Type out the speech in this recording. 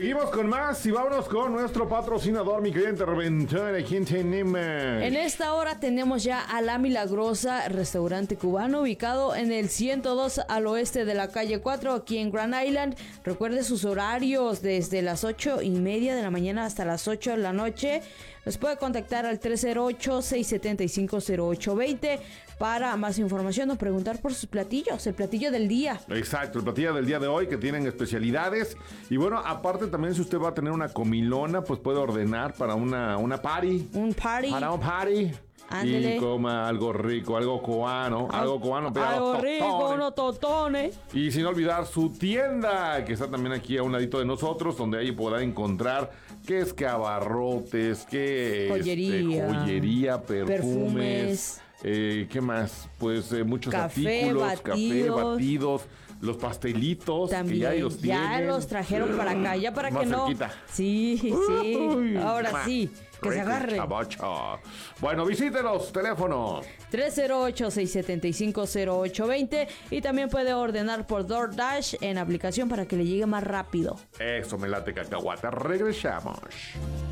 Seguimos con más y vámonos con nuestro patrocinador, mi querido interventor. ¿A quién tenemos? En esta hora tenemos ya a La Milagrosa, restaurante cubano ubicado en el 102 al oeste de la calle 4, aquí en Grand Island. Recuerde sus horarios desde las 8:30 de la mañana hasta las 8 de la noche. Nos puede contactar al 308-675-0820 para más información o preguntar por sus platillos, el platillo del día. Exacto, el platillo del día de hoy que tienen especialidades. Y bueno, aparte también si usted va a tener una comilona, pues puede ordenar para una party. Un party. Para un party. Ándele. Y coma algo rico, algo cubano, pero algo rico, unos totones. Y sin olvidar su tienda, que está también aquí a un ladito de nosotros, donde ahí podrá encontrar qué es que abarrotes, qué joyería, perfumes. ¿Qué más? Pues muchos artículos, café, batidos, los pastelitos, también, que ya los tienen. Ya los trajeron para acá, ya para más que no. cerquita. Sí. Ahora sí, que se agarre. Bueno, visítenos, teléfono 308-675-0820 y también puede ordenar por DoorDash en aplicación para que le llegue más rápido. Eso me late, cacahuata. Regresamos.